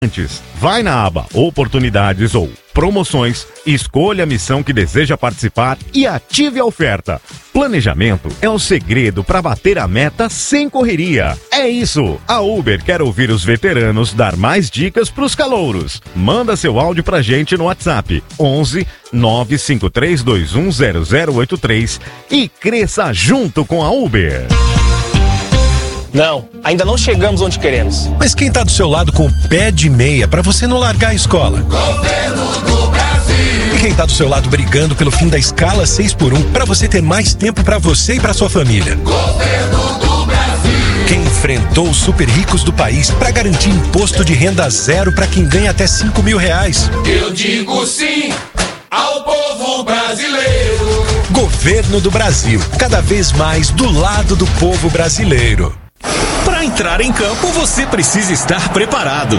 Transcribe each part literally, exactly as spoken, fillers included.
Vai na aba Oportunidades ou Promoções, escolha a missão que deseja participar e ative a oferta. Planejamento é o segredo para bater a meta sem correria. É isso, a Uber quer ouvir os veteranos dar mais dicas para os calouros. Manda seu áudio pra gente no WhatsApp onze nove cinco três dois um zero zero oito três e cresça junto com a Uber. Não, ainda não chegamos onde queremos. Mas quem tá do seu lado com o pé de meia pra você não largar a escola? Governo do Brasil. E quem tá do seu lado brigando pelo fim da escala seis por um pra você ter mais tempo pra você e pra sua família? Governo do Brasil. Quem enfrentou os super ricos do país pra garantir imposto de renda zero pra quem ganha até cinco mil reais? Eu digo sim ao povo brasileiro. Governo do Brasil, cada vez mais do lado do povo brasileiro. Para entrar em campo, você precisa estar preparado.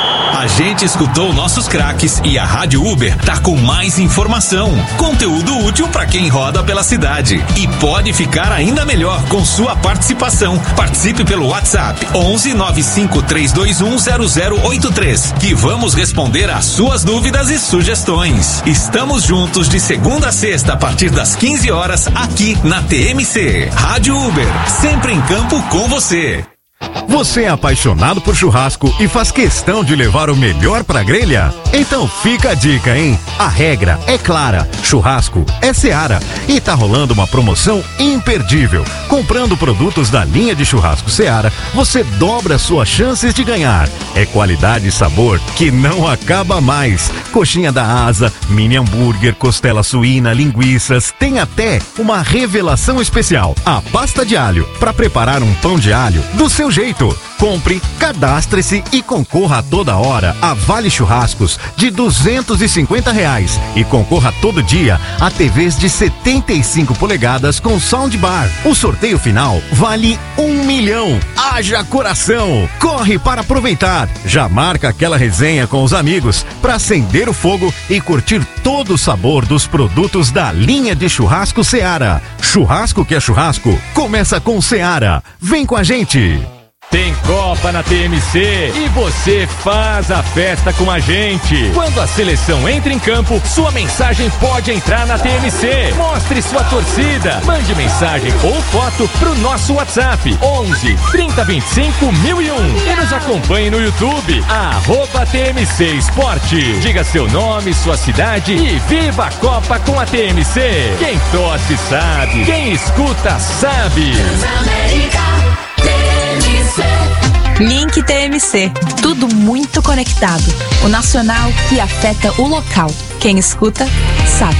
A gente escutou nossos craques e a Rádio Uber tá com mais informação, conteúdo útil para quem roda pela cidade. E pode ficar ainda melhor com sua participação. Participe pelo WhatsApp onze nove cinco três dois um zero zero oito três, que vamos responder às suas dúvidas e sugestões. Estamos juntos de segunda a sexta a partir das quinze horas aqui na T M C. Rádio Uber, sempre em campo com você. Você é apaixonado por churrasco e faz questão de levar o melhor pra grelha? Então fica a dica, hein? A regra é clara, churrasco é Seara e tá rolando uma promoção imperdível. Comprando produtos da linha de churrasco Seara, você dobra suas chances de ganhar. É qualidade e sabor que não acaba mais. Coxinha da asa, mini hambúrguer, costela suína, linguiças, tem até uma revelação especial, a pasta de alho, para preparar um pão de alho do seu jeito. Compre, cadastre-se e concorra a toda hora a Vale Churrascos de duzentos e cinquenta reais e concorra todo dia a T Vs de setenta e cinco polegadas com soundbar. O sorteio final vale um milhão. Haja coração! Corre para aproveitar. Já marca aquela resenha com os amigos para acender o fogo e curtir todo o sabor dos produtos da linha de churrasco Seara. Churrasco que é churrasco, começa com Seara. Vem com a gente! Tem Copa na T M C e você faz a festa com a gente. Quando a seleção entra em campo, sua mensagem pode entrar na T M C. Mostre sua torcida. Mande mensagem ou foto pro nosso WhatsApp onze trinta vinte e cinco mil e um e nos acompanhe no YouTube arroba T M C Esporte. Diga seu nome, sua cidade e viva a Copa com a T M C. Quem torce sabe, quem escuta sabe. Link T M C, tudo muito conectado. O nacional que afeta o local. Quem escuta, sabe.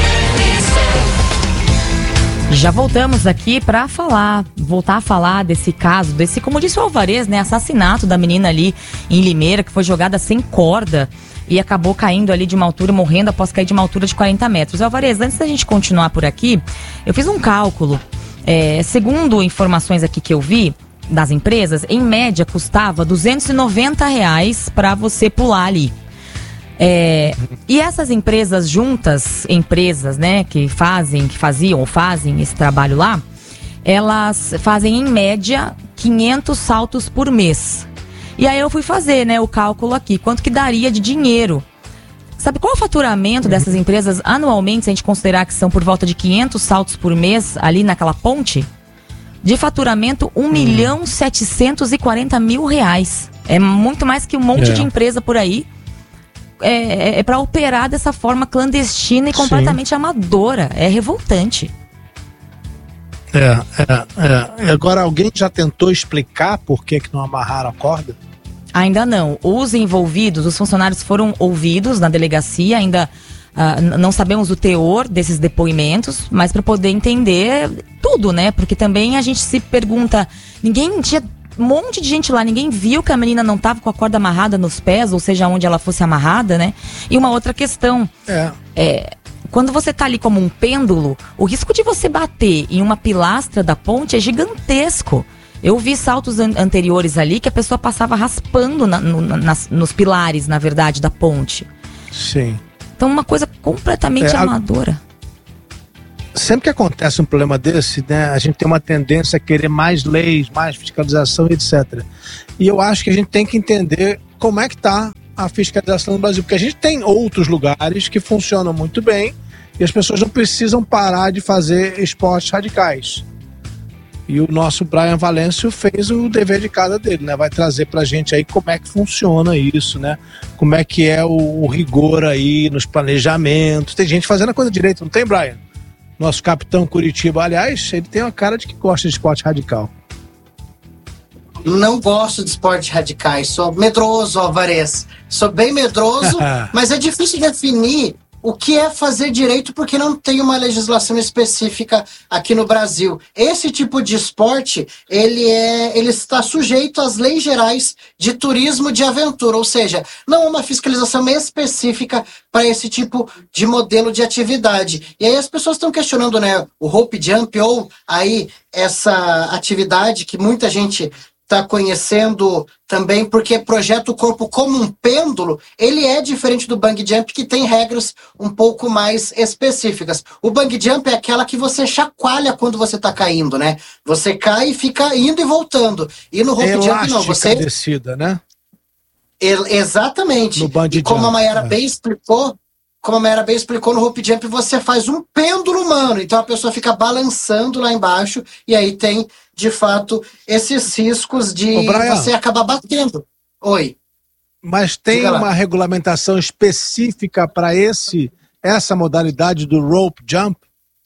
Já voltamos aqui para falar, voltar a falar desse caso, desse, como disse o Alvarez, né, assassinato da menina ali em Limeira, que foi jogada sem corda e acabou caindo ali de uma altura, morrendo após cair de uma altura de quarenta metros. Alvarez, antes da gente continuar por aqui, eu fiz um cálculo, é, segundo informações aqui que eu vi, das empresas, em média custava duzentos e noventa reais para você pular ali. É, e essas empresas juntas, empresas, né, que fazem, que faziam ou fazem esse trabalho lá, elas fazem em média quinhentos saltos por mês. E aí eu fui fazer, né, o cálculo aqui, quanto que daria de dinheiro. Sabe qual é o faturamento dessas empresas anualmente, se a gente considerar que são por volta de quinhentos saltos por mês ali naquela ponte? De faturamento, um milhão setecentos e quarenta mil reais. É muito mais que um monte é. de empresa por aí. É, é, é para operar dessa forma clandestina e completamente Sim. amadora. É revoltante. É, é, é. Agora, alguém já tentou explicar por que, que não amarraram a corda? Ainda não. Os envolvidos, os funcionários foram ouvidos na delegacia, ainda... Uh, não sabemos o teor desses depoimentos, mas para poder entender tudo, né? Porque também a gente se pergunta, ninguém tinha um monte de gente lá, ninguém viu que a menina não estava com a corda amarrada nos pés, ou seja, onde ela fosse amarrada, né? E uma outra questão, é. é quando você tá ali como um pêndulo, o risco de você bater em uma pilastra da ponte é gigantesco. Eu vi saltos an- anteriores ali que a pessoa passava raspando na, no, nas, nos pilares, na verdade, da ponte. Sim. Então, uma coisa completamente é, amadora. Sempre que acontece um problema desse, né, a gente tem uma tendência a querer mais leis, mais fiscalização, etcétera. E eu acho que a gente tem que entender como é que está a fiscalização no Brasil, porque a gente tem outros lugares que funcionam muito bem e as pessoas não precisam parar de fazer esportes radicais. E o nosso Brian Valêncio fez o dever de casa dele, né? Vai trazer pra gente aí como é que funciona isso, né? Como é que é o, o rigor aí nos planejamentos. Tem gente fazendo a coisa direito, não tem, Brian? Nosso capitão Curitiba, aliás, ele tem uma cara de que gosta de esporte radical. Não gosto de esportes radicais, sou medroso, Alvarez. Sou bem medroso, mas é difícil definir o que é fazer direito porque não tem uma legislação específica aqui no Brasil. Esse tipo de esporte, ele, é, ele está sujeito às leis gerais de turismo de aventura, ou seja, não há uma fiscalização específica para esse tipo de modelo de atividade. E aí as pessoas estão questionando, né, o rope jump ou aí essa atividade que muita gente está conhecendo também, porque projeta o corpo como um pêndulo, ele é diferente do bungee jump, que tem regras um pouco mais específicas. O bungee jump é aquela que você chacoalha quando você está caindo, né? Você cai e fica indo e voltando. E no rope jump não, você... descida, né? Exatamente. No bungee e como jump, a Mayara é. bem explicou, como a Mayara bem explicou, no rope jump você faz um pêndulo humano, então a pessoa fica balançando lá embaixo e aí tem, de fato, esses riscos de Ô, Brian, você acabar batendo. Oi. Mas tem uma regulamentação específica para esse essa modalidade do rope jump?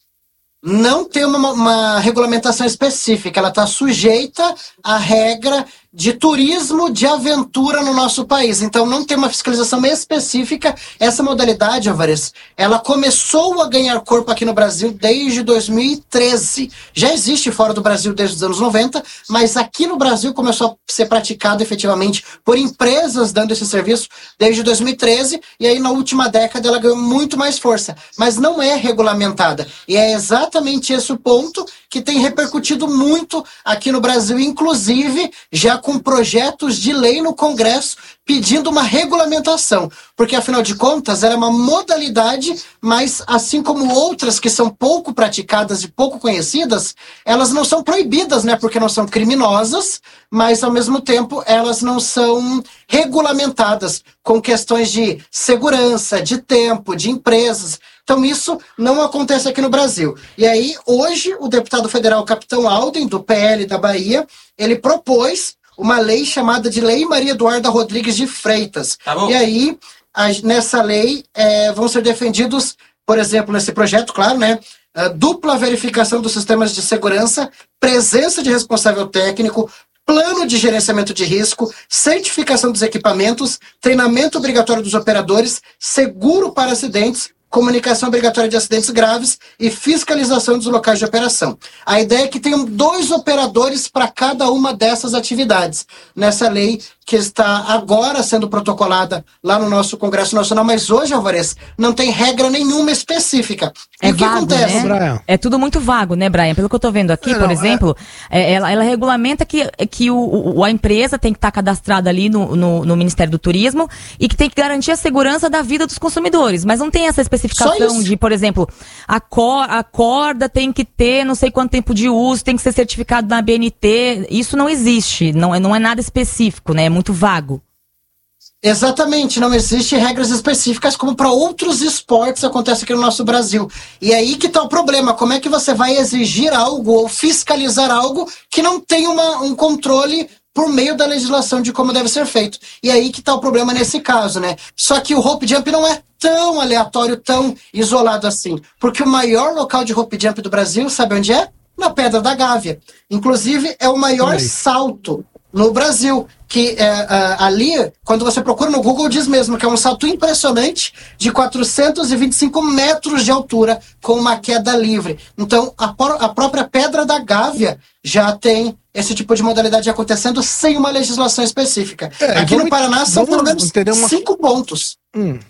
Não tem uma, uma regulamentação específica, ela está sujeita à regra de turismo de aventura no nosso país. Então não tem uma fiscalização específica. Essa modalidade, Alvarez, ela começou a ganhar corpo aqui no Brasil desde dois mil e treze. Já existe fora do Brasil desde os anos noventa, mas aqui no Brasil começou a ser praticado efetivamente por empresas dando esse serviço desde dois mil e treze, e aí na última década ela ganhou muito mais força, mas não é regulamentada. E é exatamente esse o ponto que tem repercutido muito aqui no Brasil, inclusive já com projetos de lei no Congresso pedindo uma regulamentação, porque afinal de contas ela é uma modalidade, mas assim como outras que são pouco praticadas e pouco conhecidas, elas não são proibidas, né, porque não são criminosas, mas ao mesmo tempo elas não são regulamentadas com questões de segurança, de tempo, de empresas. Então isso não acontece aqui no Brasil. E aí hoje o deputado federal Capitão Alden, do P L da Bahia, ele propôs uma lei chamada de Lei Maria Eduarda Rodrigues de Freitas. Tá bom. E aí, a, nessa lei, é, vão ser defendidos, por exemplo, nesse projeto, claro, né? A dupla verificação dos sistemas de segurança, presença de responsável técnico, plano de gerenciamento de risco, certificação dos equipamentos, treinamento obrigatório dos operadores, seguro para acidentes, comunicação obrigatória de acidentes graves e fiscalização dos locais de operação. A ideia é que tenham dois operadores para cada uma dessas atividades. Nessa lei que está agora sendo protocolada lá no nosso Congresso Nacional, mas hoje, Alvarez, não tem regra nenhuma específica. E É o que vago, acontece? né? É tudo muito vago, né, Brian? Pelo que eu tô vendo aqui, É, por não, exemplo, é, ela, ela regulamenta que, que o, o- a empresa tem que estar cadastrada ali no, no, no Ministério do Turismo e que tem que garantir a segurança da vida dos consumidores. Mas não tem essa Só especificação isso. de, por exemplo, a, cor, a corda tem que ter não sei quanto tempo de uso, tem que ser certificado na B N T. Isso não existe, não, é- não é nada específico, né? É muito vago. Exatamente, não existe regras específicas como para outros esportes acontece aqui no nosso Brasil. E aí que está o problema, como é que você vai exigir algo ou fiscalizar algo que não tem uma, um controle por meio da legislação de como deve ser feito. E aí que está o problema nesse caso, né? Só que o rope jump não é tão aleatório, tão isolado assim, porque o maior local de rope jump do Brasil, sabe onde é? Na Pedra da Gávea. Inclusive, é o maior Aí. salto no Brasil, que é, ah, ali, quando você procura no Google, diz mesmo que é um salto impressionante de quatrocentos e vinte e cinco metros de altura com uma queda livre. Então, a, por- a própria Pedra da Gávea já tem esse tipo de modalidade acontecendo sem uma legislação específica. É, Aqui vamos- no Paraná são vamos pelo menos entender uma- cinco pontos. Hum.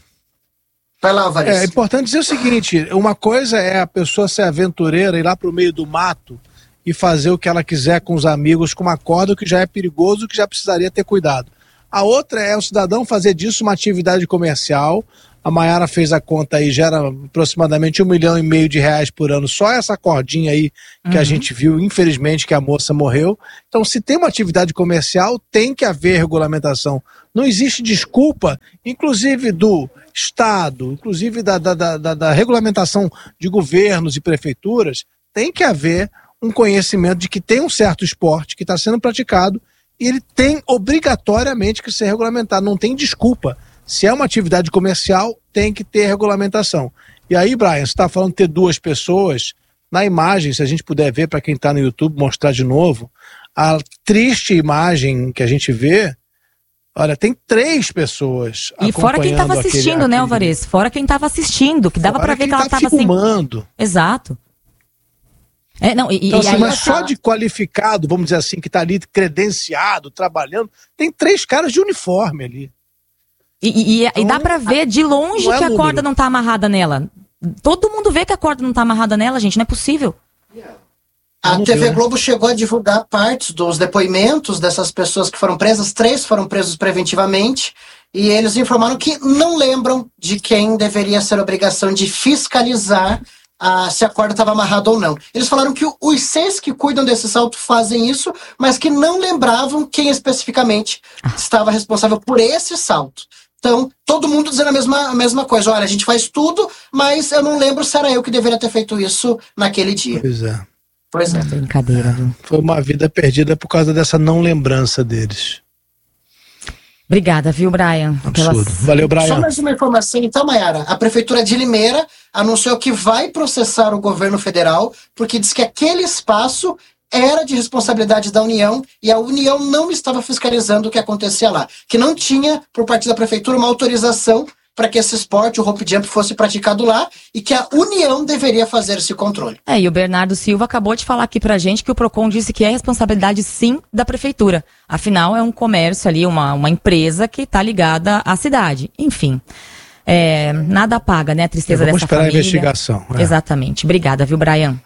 Vai lá, Alvarez. É importante dizer o seguinte, uma coisa é a pessoa ser aventureira, ir lá pro meio do mato e fazer o que ela quiser com os amigos com uma corda, o que já é perigoso, que já precisaria ter cuidado. A outra é o cidadão fazer disso uma atividade comercial. A Maiara fez a conta aí, gera aproximadamente um milhão e meio de reais por ano. Só essa cordinha aí que uhum. a gente viu, infelizmente, que a moça morreu. Então, se tem uma atividade comercial, tem que haver regulamentação. Não existe desculpa, inclusive do Estado, inclusive da, da, da, da regulamentação de governos e prefeituras, tem que haver um conhecimento de que tem um certo esporte que está sendo praticado e ele tem obrigatoriamente que ser regulamentado. Não tem desculpa. Se é uma atividade comercial, tem que ter regulamentação. E aí, Brian, você está falando de ter duas pessoas. Na imagem, se a gente puder ver, para quem está no YouTube, mostrar de novo, a triste imagem que a gente vê, olha, tem três pessoas. E fora quem estava assistindo, aquele, né, Alvarez? Fora quem estava assistindo, que dava para ver que ela estava filmando. Sem... Exato. É, não, e, então, e assim, aí mas só tá... de qualificado, vamos dizer assim, que está ali credenciado, trabalhando, tem três caras de uniforme ali. E, e, então, e dá pra ver de longe é que a número. corda não tá amarrada nela. Todo mundo vê que a corda não tá amarrada nela, gente, não é possível. A T V Globo chegou a divulgar partes dos depoimentos dessas pessoas que foram presas. Três foram presos preventivamente. E eles informaram que não lembram de quem deveria ser a obrigação de fiscalizar ah, se a corda estava amarrada ou não. Eles falaram que os seis que cuidam desse salto fazem isso, mas que não lembravam quem especificamente estava responsável por esse salto. Então, todo mundo dizendo a mesma, a mesma coisa. Olha, a gente faz tudo, mas eu não lembro se era eu que deveria ter feito isso naquele dia. Pois é. Pois é. Brincadeira, viu? Foi uma vida perdida por causa dessa não lembrança deles. Obrigada, viu, Brian? Absurdo. Pelas... Valeu, Brian. Só mais uma informação, então, Maiara. A Prefeitura de Limeira anunciou que vai processar o governo federal, porque diz que aquele espaço era de responsabilidade da União e a União não estava fiscalizando o que acontecia lá. Que não tinha, por parte da Prefeitura, uma autorização para que esse esporte, o rope jump, fosse praticado lá e que a União deveria fazer esse controle. É, e o Bernardo Silva acabou de falar aqui pra gente que o Procon disse que é responsabilidade, sim, da Prefeitura. Afinal, é um comércio ali, uma, uma empresa que está ligada à cidade. Enfim, é, nada apaga, né, a tristeza dessa família. Vamos esperar a investigação. É. Exatamente. Obrigada, viu, Brian?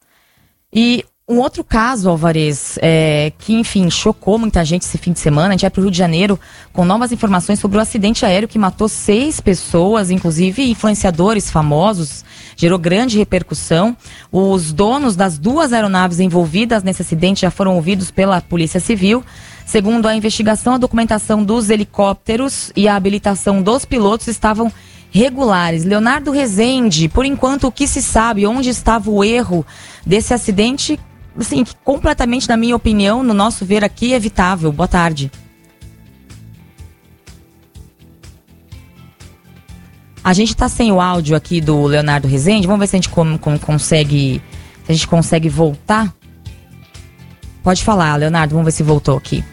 E um outro caso, Alvarez, é, que, enfim, chocou muita gente esse fim de semana. A gente vai para o Rio de Janeiro com novas informações sobre o acidente aéreo que matou seis pessoas, inclusive influenciadores famosos. Gerou grande repercussão. Os donos das duas aeronaves envolvidas nesse acidente já foram ouvidos pela Polícia Civil. Segundo a investigação, a documentação dos helicópteros e a habilitação dos pilotos estavam regulares. Leonardo Rezende, por enquanto, o que se sabe, onde estava o erro desse acidente, assim, completamente, na minha opinião, no nosso ver aqui, evitável. Boa tarde. A gente está sem o áudio aqui do Leonardo Rezende. Vamos ver se a gente com, com, consegue, se a gente consegue voltar. Pode falar, Leonardo, vamos ver se voltou aqui.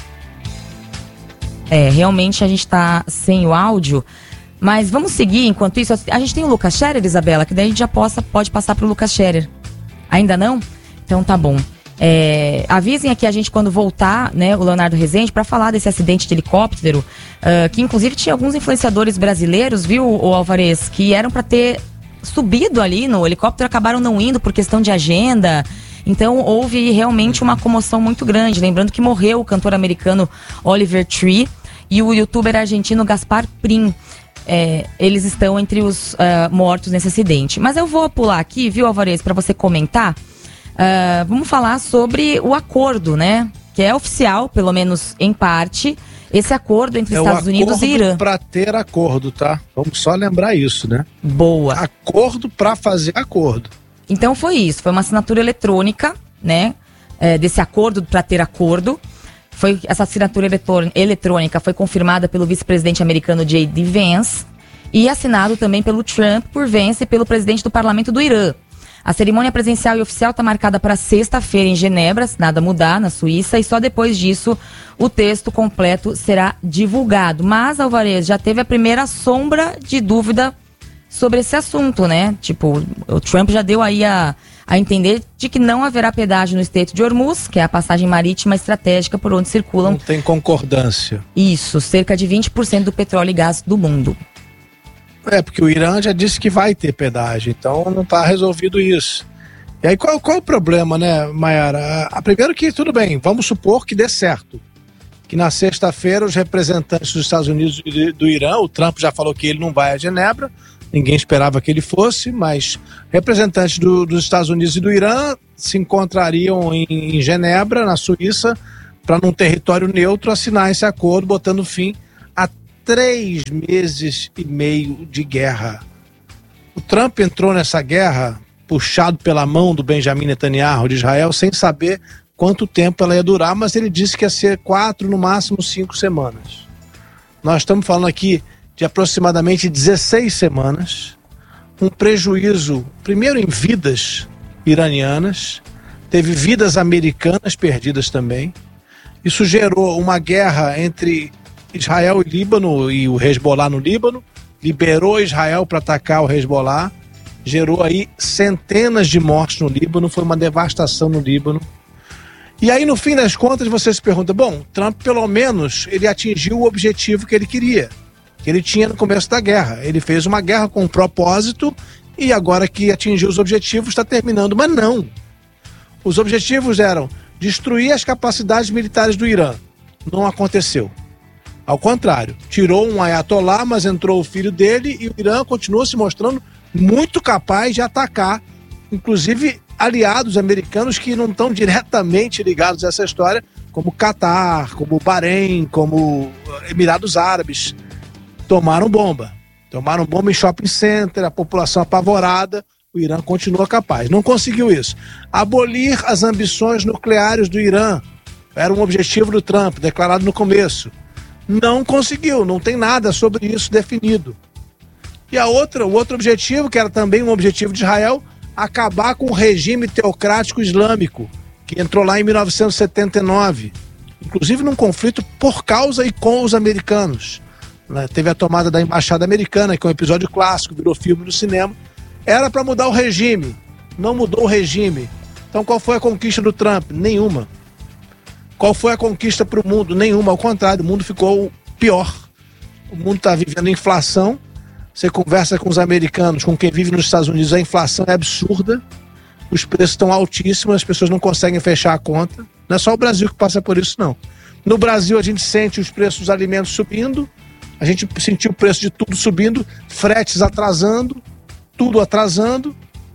É, realmente a gente está sem o áudio. Mas vamos seguir, enquanto isso, a gente tem o Lucas Scherer, Isabela, que daí a gente já possa, pode passar para o Lucas Scherer. Ainda não? Então tá bom. É, avisem aqui a gente quando voltar, né, o Leonardo Rezende, para falar desse acidente de helicóptero, uh, que inclusive tinha alguns influenciadores brasileiros, viu, o Alvarez, que eram para ter subido ali no helicóptero, acabaram não indo por questão de agenda. Então houve realmente uma comoção muito grande. Lembrando que morreu o cantor americano Oliver Tree e o youtuber argentino Gaspar Prim. É, eles estão entre os uh, mortos nesse acidente. Mas eu vou pular aqui, viu, Alvarez, para você comentar. Uh, vamos falar sobre o acordo, né? Que é oficial, pelo menos em parte, esse acordo entre é Estados Unidos e Irã. Para ter acordo, tá? Vamos só lembrar isso, né? Boa. Acordo para fazer acordo. Então foi isso, foi uma assinatura eletrônica, né? É, desse acordo para ter acordo. Foi, essa assinatura eletrônica foi confirmada pelo vice-presidente americano J D Vance e assinado também pelo Trump por Vance e pelo presidente do parlamento do Irã. A cerimônia presencial e oficial está marcada para sexta-feira em Genebra, se nada mudar, na Suíça, e só depois disso o texto completo será divulgado. Mas, Alvarez, já teve a primeira sombra de dúvida sobre esse assunto, né? Tipo, o Trump já deu aí a, a entender de que não haverá pedágio no Estreito de Hormuz, que é a passagem marítima estratégica por onde circulam... Não tem concordância. Isso, cerca de vinte por cento do petróleo e gás do mundo. É, porque o Irã já disse que vai ter pedágio, então não está resolvido isso. E aí qual, qual é o problema, né, Maiara? A, a, primeiro que, tudo bem, vamos supor que dê certo. que na sexta-feira os representantes dos Estados Unidos e do Irã, o Trump já falou que ele não vai a Genebra, ninguém esperava que ele fosse, mas representantes do, dos Estados Unidos e do Irã se encontrariam em, em Genebra, na Suíça, para num território neutro assinar esse acordo, botando fim a três meses e meio de guerra. O Trump entrou nessa guerra puxado pela mão do Benjamin Netanyahu de Israel, sem saber quanto tempo ela ia durar, mas ele disse que ia ser quatro, no máximo cinco semanas. Nós estamos falando aqui de aproximadamente dezesseis semanas, um prejuízo, primeiro em vidas iranianas, teve vidas americanas perdidas também. Isso gerou uma guerra entre Israel e Líbano e o Hezbollah no Líbano, liberou Israel para atacar o Hezbollah, gerou aí centenas de mortes no Líbano, foi uma devastação no Líbano. E aí, no fim das contas, você se pergunta, bom, Trump pelo menos ele atingiu o objetivo que ele queria, que ele tinha no começo da guerra. Ele fez uma guerra com um propósito e agora que atingiu os objetivos está terminando. Mas não. Os objetivos eram destruir as capacidades militares do Irã. Não aconteceu. Ao contrário, tirou um ayatolá, mas entrou o filho dele e o Irã continua se mostrando muito capaz de atacar, inclusive aliados americanos que não estão diretamente ligados a essa história, como Catar, como Bahrein, como Emirados Árabes. Tomaram bomba. Tomaram bomba em shopping center, a população apavorada, o Irã continua capaz. Não conseguiu isso. Abolir as ambições nucleares do Irã era um objetivo do Trump, declarado no começo. Não conseguiu, não tem nada sobre isso definido. E a outra, o outro objetivo, que era também um objetivo de Israel, acabar com o regime teocrático islâmico, que entrou lá em mil novecentos e setenta e nove, inclusive num conflito por causa e com os americanos. Né? Teve a tomada da embaixada americana, que é um episódio clássico, virou filme no cinema. Era para mudar o regime, não mudou o regime. Então qual foi a conquista do Trump? Nenhuma. Qual foi a conquista para o mundo? Nenhuma, ao contrário, o mundo ficou pior. O mundo está vivendo inflação. Você conversa com os americanos, com quem vive nos Estados Unidos, a inflação é absurda, os preços estão altíssimos, as pessoas não conseguem fechar a conta. Não é só o Brasil que passa por isso, não. No Brasil a gente sente os preços dos alimentos subindo, a gente sentiu o preço de tudo subindo, fretes atrasando, tudo atrasando,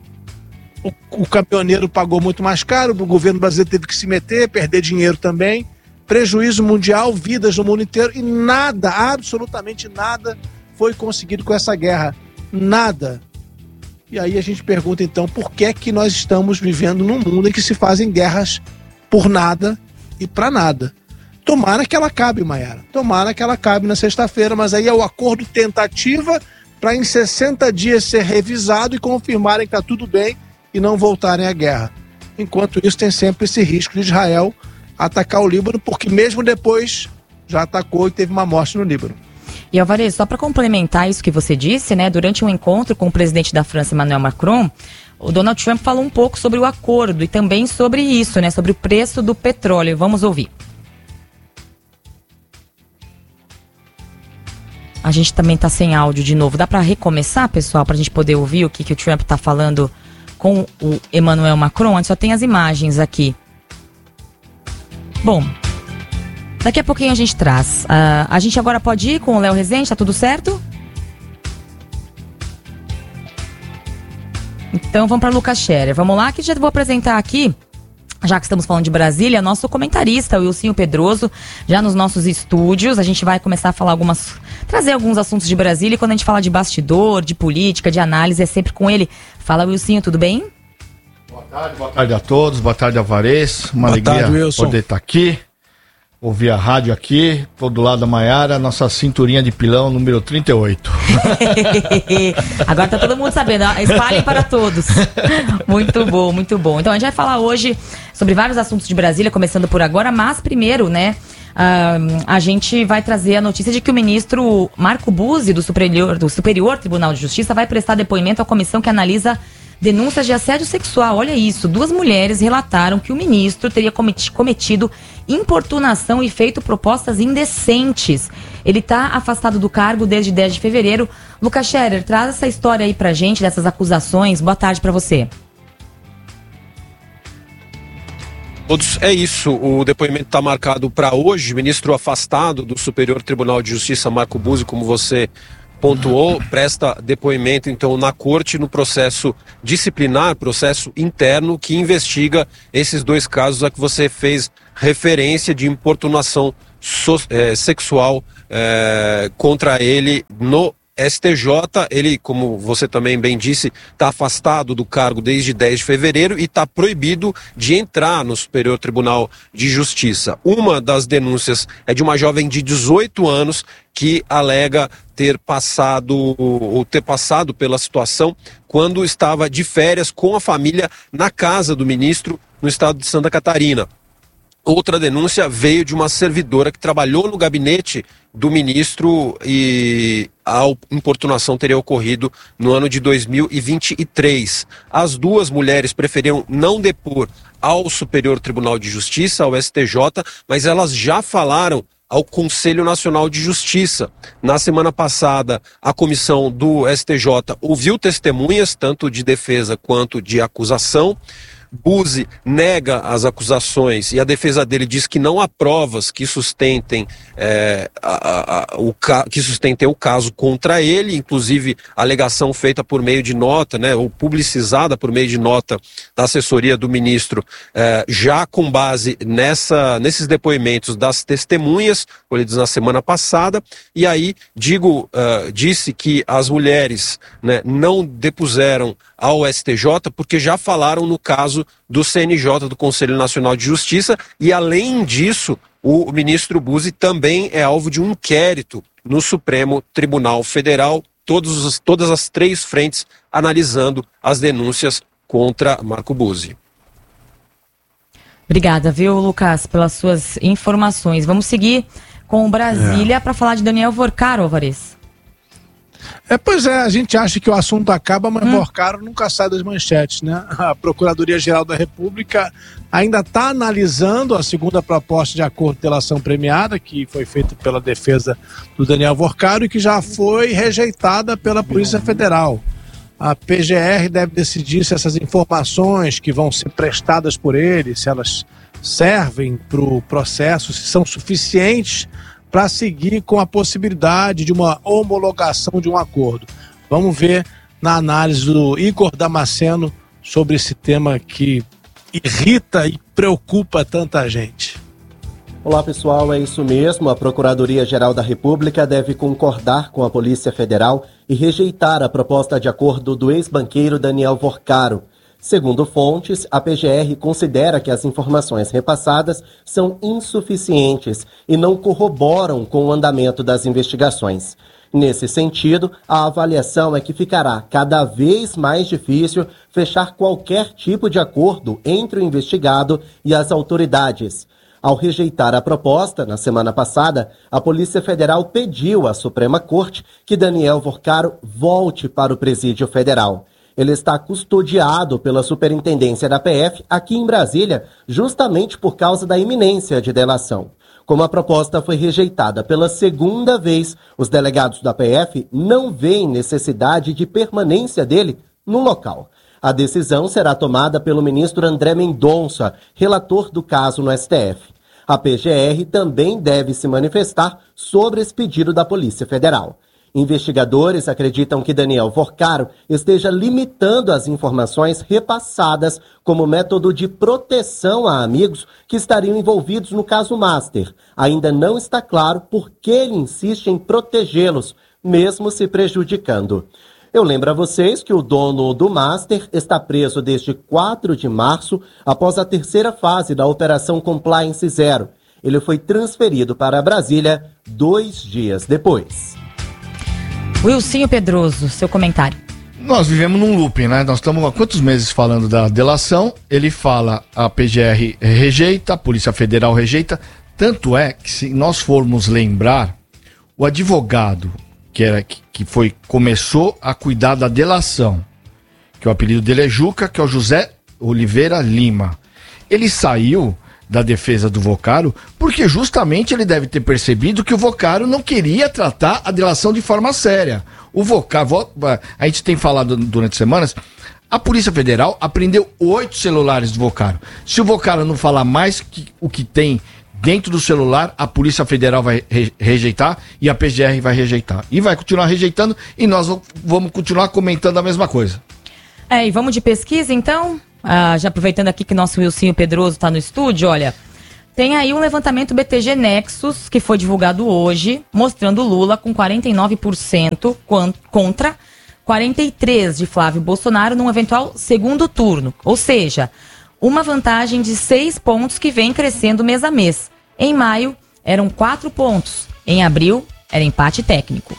o, o caminhoneiro pagou muito mais caro, o governo brasileiro teve que se meter, perder dinheiro também, prejuízo mundial, vidas no mundo inteiro e nada, absolutamente nada foi conseguido com essa guerra. Nada. E aí a gente pergunta então, por que é que nós estamos vivendo num mundo em que se fazem guerras por nada e para nada? Tomara que ela acabe, Mayara. Tomara que ela acabe na sexta-feira, mas aí é o acordo tentativa para em sessenta dias ser revisado e confirmarem que está tudo bem e não voltarem à guerra. Enquanto isso, tem sempre esse risco de Israel atacar o Líbano, porque mesmo depois já atacou e teve uma morte no Líbano. E Alvarez, só para complementar isso que você disse, né, durante um encontro com o presidente da França, Emmanuel Macron, o Donald Trump falou um pouco sobre o acordo e também sobre isso, né, sobre o preço do petróleo. Vamos ouvir. A gente também tá sem áudio de novo. Dá para recomeçar, pessoal, para a gente poder ouvir o que, que o Trump tá falando com o Emmanuel Macron? Antes só tem as imagens aqui. Bom, daqui a pouquinho a gente traz. Uh, a gente agora pode ir com o Léo Rezende, tá tudo certo? Então vamos para Lucas Scherer. Vamos lá, que já vou apresentar aqui, já que estamos falando de Brasília, nosso comentarista, o Wilsinho Pedroso, já nos nossos estúdios. A gente vai começar a falar algumas, trazer alguns assuntos de Brasília. E quando a gente fala de bastidor, de política, de análise, é sempre com ele. Fala, Wilsinho, tudo bem? Boa tarde, boa tarde a todos, boa tarde, Alvarez. Uma boa alegria tarde, Wilson. Poder estar aqui, ouvir a rádio aqui, tô do lado da Mayara, nossa cinturinha de pilão número trinta e oito. Agora tá todo mundo sabendo, espalhem para todos. Muito bom, muito bom. Então a gente vai falar hoje sobre vários assuntos de Brasília, começando por agora, mas primeiro, né, uh, a gente vai trazer a notícia de que o ministro Marco Buzzi, do Superior, do Superior Tribunal de Justiça, vai prestar depoimento à comissão que analisa denúncias de assédio sexual. Olha isso, duas mulheres relataram que o ministro teria cometido importunação e feito propostas indecentes. Ele está afastado do cargo desde dez de fevereiro. Lucas Scherer, traz essa história aí pra gente, dessas acusações. Boa tarde para você. Todos, é isso, o depoimento está marcado para hoje. O ministro afastado do Superior Tribunal de Justiça, Marco Buzzi, como você pontuou, presta depoimento então na corte no processo disciplinar, processo interno que investiga esses dois casos a que você fez referência de importunação so, é, sexual é, contra ele no S T J. Ele, como você também bem disse, está afastado do cargo desde dez de fevereiro e está proibido de entrar no Superior Tribunal de Justiça. Uma das denúncias é de uma jovem de dezoito anos que alega ter passado ou ter passado pela situação quando estava de férias com a família na casa do ministro no estado de Santa Catarina. Outra denúncia veio de uma servidora que trabalhou no gabinete do ministro e a importunação teria ocorrido no ano de dois mil e vinte e três. As duas mulheres preferiram não depor ao Superior Tribunal de Justiça, ao S T J, mas elas já falaram ao Conselho Nacional de Justiça. Na semana passada, a comissão do S T J ouviu testemunhas, tanto de defesa quanto de acusação. Buzzi nega as acusações e a defesa dele diz que não há provas que sustentem, é, a, a, o, que sustentem o caso contra ele, inclusive a alegação feita por meio de nota, né, ou publicizada por meio de nota da assessoria do ministro, é, já com base nessa, nesses depoimentos das testemunhas, colhidos na semana passada, e aí digo, uh, disse que as mulheres, né, não depuseram ao S T J porque já falaram no caso do C N J, do Conselho Nacional de Justiça, e além disso, o ministro Buzzi também é alvo de um inquérito no Supremo Tribunal Federal, todos, todas as três frentes analisando as denúncias contra Marco Buzzi. Obrigada, viu, Lucas, pelas suas informações. Vamos seguir com o Brasília é. para falar de Daniel Vorcaro, Alvarez. É, pois é, a gente acha que o assunto acaba, mas hum. Vorcaro nunca sai das manchetes, né? A Procuradoria-Geral da República ainda está analisando a segunda proposta de acordo de delação premiada, que foi feita pela defesa do Daniel Vorcaro e que já foi rejeitada pela Polícia Federal. A P G R deve decidir se essas informações que vão ser prestadas por ele, se elas servem para o processo, se são suficientes para seguir com a possibilidade de uma homologação de um acordo. Vamos ver na análise do Igor Damasceno sobre esse tema que irrita e preocupa tanta gente. Olá pessoal, é isso mesmo. A Procuradoria-Geral da República deve concordar com a Polícia Federal e rejeitar a proposta de acordo do ex-banqueiro Daniel Vorcaro. Segundo fontes, a P G R considera que as informações repassadas são insuficientes e não corroboram com o andamento das investigações. Nesse sentido, a avaliação é que ficará cada vez mais difícil fechar qualquer tipo de acordo entre o investigado e as autoridades. Ao rejeitar a proposta, na semana passada, a Polícia Federal pediu à Suprema Corte que Daniel Vorcaro volte para o Presídio Federal. Ele está custodiado pela Superintendência da P F aqui em Brasília, justamente por causa da iminência de delação. Como a proposta foi rejeitada pela segunda vez, os delegados da P F não veem necessidade de permanência dele no local. A decisão será tomada pelo ministro André Mendonça, relator do caso no S T F. A P G R também deve se manifestar sobre esse pedido da Polícia Federal. Investigadores acreditam que Daniel Vorcaro esteja limitando as informações repassadas como método de proteção a amigos que estariam envolvidos no caso Master. Ainda não está claro por que ele insiste em protegê-los, mesmo se prejudicando. Eu lembro a vocês que o dono do Master está preso desde quatro de março, após a terceira fase da Operação Compliance Zero. Ele foi transferido para Brasília dois dias depois. Wilsinho Pedroso, seu comentário. Nós vivemos num looping, né? Nós estamos há quantos meses falando da delação, ele fala, a P G R rejeita, a Polícia Federal rejeita, tanto é que se nós formos lembrar, o advogado que, era, que foi, começou a cuidar da delação, que o apelido dele é Juca, que é o José Oliveira Lima, ele saiu da defesa do Vorcaro, porque justamente ele deve ter percebido que o Vorcaro não queria tratar a delação de forma séria. O Vorcaro, a gente tem falado durante semanas, A Polícia Federal apreendeu oito celulares do Vocaro. Se o Vocaro não falar mais que o que tem dentro do celular, a Polícia Federal vai re- rejeitar e a P G R vai rejeitar. E vai continuar rejeitando e nós vamos continuar comentando a mesma coisa. É, e vamos de pesquisa então? Ah, já aproveitando aqui que nosso Wilsinho Pedroso está no estúdio, olha, tem aí um levantamento B T G Nexus que foi divulgado hoje, mostrando Lula com quarenta e nove por cento contra quarenta e três por cento de Flávio Bolsonaro num eventual segundo turno. Ou seja, uma vantagem de seis pontos que vem crescendo mês a mês. Em maio, eram quatro pontos. Em abril, era empate técnico.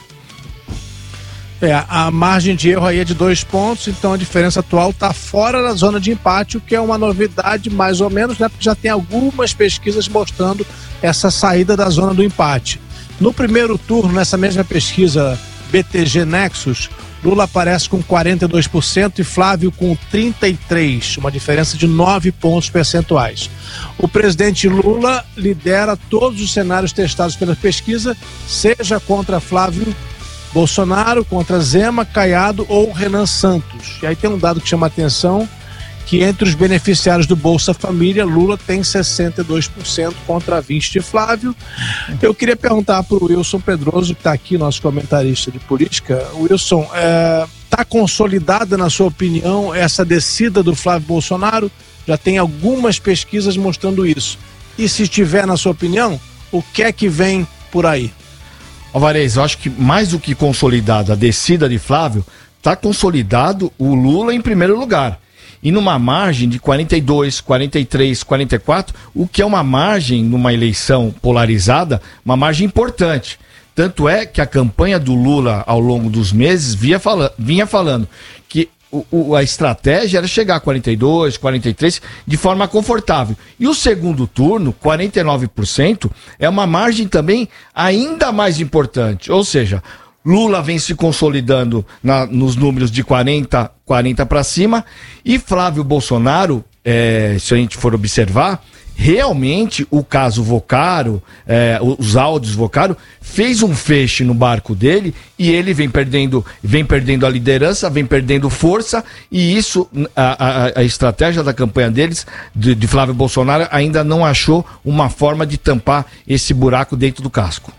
É, a margem de erro aí é de dois pontos, então a diferença atual está fora da zona de empate, o que é uma novidade mais ou menos, né? Porque já tem algumas pesquisas mostrando essa saída da zona do empate. No primeiro turno, nessa mesma pesquisa B T G Nexus, Lula aparece com quarenta e dois por cento e Flávio com trinta e três por cento, uma diferença de nove pontos percentuais. O presidente Lula lidera todos os cenários testados pela pesquisa, seja contra Flávio Bolsonaro, contra Zema, Caiado ou Renan Santos. E aí tem um dado que chama a atenção, que entre os beneficiários do Bolsa Família, Lula tem sessenta e dois por cento contra vinte por cento de Flávio. Eu queria perguntar para o Wilson Pedroso, que está aqui, nosso comentarista de política. Wilson, está é, consolidada, na sua opinião, essa descida do Flávio Bolsonaro? Já tem algumas pesquisas mostrando isso. E se estiver, na sua opinião, o que é que vem por aí? Alvarez, eu acho que mais do que consolidado a descida de Flávio, está consolidado o Lula em primeiro lugar. E numa margem de quarenta e dois, quarenta e três, quarenta e quatro, o que é uma margem numa eleição polarizada, uma margem importante. Tanto é que a campanha do Lula ao longo dos meses via fala, vinha falando que o, o, a estratégia era chegar a quarenta e dois, quarenta e três de forma confortável. E o segundo turno, quarenta e nove por cento, é uma margem também ainda mais importante. Ou seja, Lula vem se consolidando na, nos números de quarenta, quarenta para cima, e Flávio Bolsonaro, é, se a gente for observar, realmente o caso Vocaro, é, os áudios Vocaro, fez um feixe no barco dele e ele vem perdendo, vem perdendo a liderança, vem perdendo força, e isso, a, a, a estratégia da campanha deles, de, de Flávio Bolsonaro, ainda não achou uma forma de tampar esse buraco dentro do casco.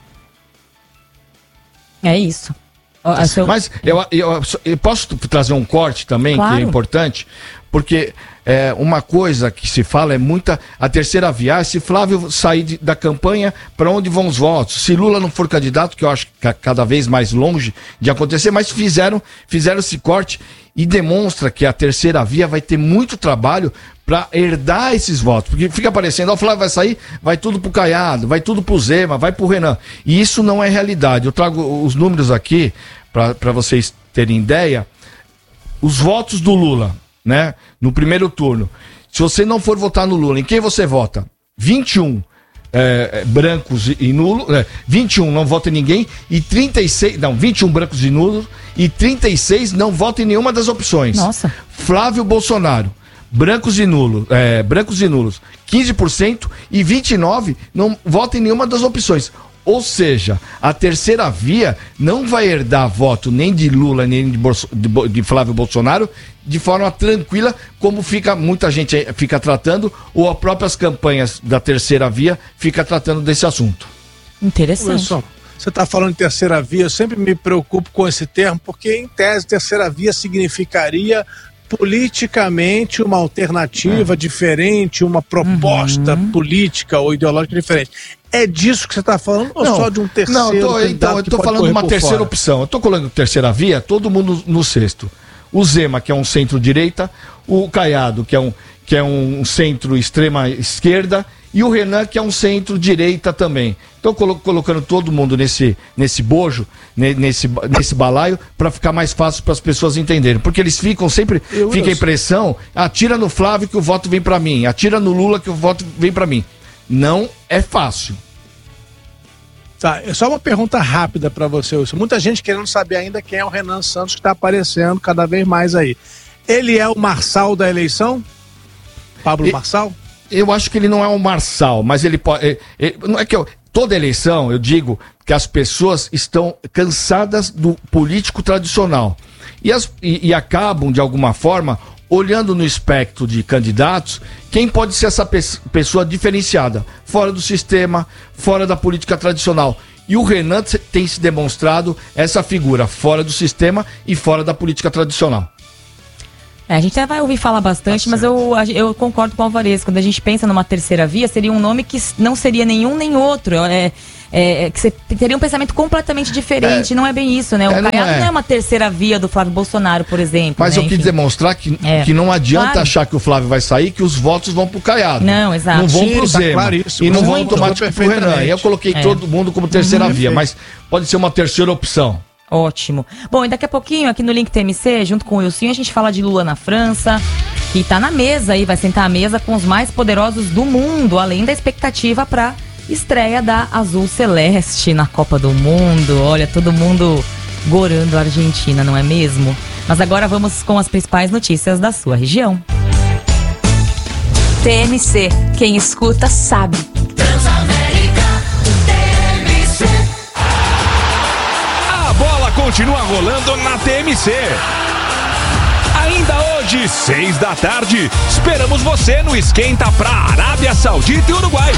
É isso. Mas eu, eu, eu posso trazer um corte também, claro, que é importante, porque é, uma coisa que se fala é muita a terceira via. Se Flávio sair de, da campanha, para onde vão os votos? Se Lula não for candidato, que eu acho que é cada vez mais longe de acontecer, mas fizeram, fizeram esse corte e demonstra que a terceira via vai ter muito trabalho para herdar esses votos, porque fica parecendo, ó, o Flávio vai sair, vai tudo pro Caiado, vai tudo pro Zema, vai pro Renan, e isso não é realidade. Eu trago os números aqui para vocês terem ideia. Os votos do Lula, né, no primeiro turno, se você não for votar no Lula, em quem você vota? vinte e um é, brancos e nulos, é, vinte e um não vota em ninguém, e trinta e seis, não, vinte e um brancos e nulos, e trinta e seis não vota em nenhuma das opções. Nossa. Flávio Bolsonaro, brancos e nulos, é, brancos e nulos, quinze por cento, e vinte e nove por cento não vota em nenhuma das opções. Ou seja, a terceira via não vai herdar voto nem de Lula, nem de, Bolso, de, de Flávio Bolsonaro de forma tranquila, como fica, muita gente fica tratando, ou as próprias campanhas da terceira via fica tratando desse assunto. Interessante. Wilson, você está falando de terceira via, eu sempre me preocupo com esse termo, porque em tese terceira via significaria politicamente uma alternativa, é, diferente, uma proposta, uhum, política ou ideológica diferente. É disso que você está falando, ou não, só de um terceiro? Não, tô, então, eu estou falando de uma terceira fora? opção. Eu estou colocando terceira via, todo mundo no sexto. O Zema, que é um centro-direita, o Caiado, que é um, que é um centro-extrema-esquerda, e o Renan, que é um centro-direita também. Então, colo colocando todo mundo nesse, nesse bojo, nesse, nesse balaio, para ficar mais fácil para as pessoas entenderem. Porque eles ficam sempre, eu, fica a impressão, atira no Flávio que o voto vem para mim, atira no Lula que o voto vem para mim. Não é fácil. Tá, é só uma pergunta rápida para você, Wilson. Muita gente querendo saber ainda quem é o Renan Santos, que está aparecendo cada vez mais aí. Ele é o Marçal da eleição? Pablo e, Marçal? Eu acho que ele não é o Marçal, mas ele pode... Ele, ele, não é que eu, toda eleição, eu digo que as pessoas estão cansadas do político tradicional. E, as, e, e acabam, de alguma forma, olhando no espectro de candidatos, quem pode ser essa pe- pessoa diferenciada, fora do sistema, fora da política tradicional. E o Renan tem se demonstrado essa figura fora do sistema e fora da política tradicional. É, a gente até vai ouvir falar bastante, mas eu, eu concordo com o Alvarez. Quando a gente pensa numa terceira via, seria um nome que não seria nenhum nem outro. É, é, que você teria um pensamento completamente diferente. É, não é bem isso, né? O é, Caiado não é. não é uma terceira via do Flávio Bolsonaro, por exemplo. Mas né? eu quis Enfim. demonstrar que, é. que não adianta claro. achar que o Flávio vai sair, que os votos vão pro Caiado. Não, exato. Não vão Sim, pro Zema. Tá claríssimo. E não vão Muito, automaticamente pro Renan. E eu coloquei é. todo mundo como terceira uhum. via, mas pode ser uma terceira opção. Ótimo. Bom, e daqui a pouquinho, aqui no Link T M C, junto com o Wilson, a gente fala de Lula na França, que tá na mesa aí, vai sentar à mesa com os mais poderosos do mundo, além da expectativa pra estreia da Azul Celeste na Copa do Mundo. Olha, todo mundo gorando a Argentina, não é mesmo? Mas agora vamos com as principais notícias da sua região. T M C, quem escuta sabe. Continua rolando na T M C. Ainda hoje, seis da tarde, esperamos você no Esquenta pra Arábia Saudita e Uruguai.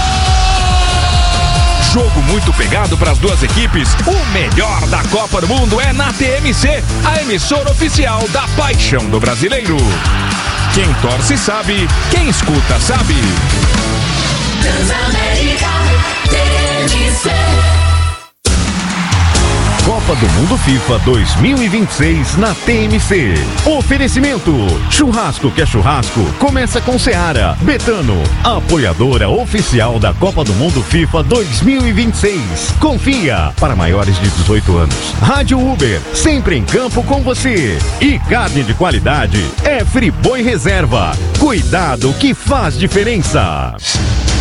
Gol! Jogo muito pegado para as duas equipes. O melhor da Copa do Mundo é na T M C, a emissora oficial da paixão do brasileiro. Quem torce sabe, quem escuta sabe. Transamérica, T M C. Copa do Mundo FIFA dois mil e vinte e seis na T M C. Oferecimento: churrasco que é churrasco, começa com Seara. Betano, apoiadora oficial da Copa do Mundo FIFA dois mil e vinte e seis. Confia, para maiores de dezoito anos. Rádio Uber, sempre em campo com você. E carne de qualidade é Friboi Reserva. Cuidado que faz diferença.